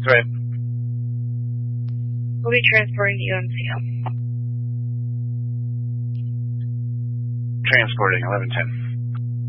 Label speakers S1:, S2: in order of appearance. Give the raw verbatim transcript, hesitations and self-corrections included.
S1: Threat.
S2: We'll be transporting to U M C O.
S1: Transporting, eleven ten.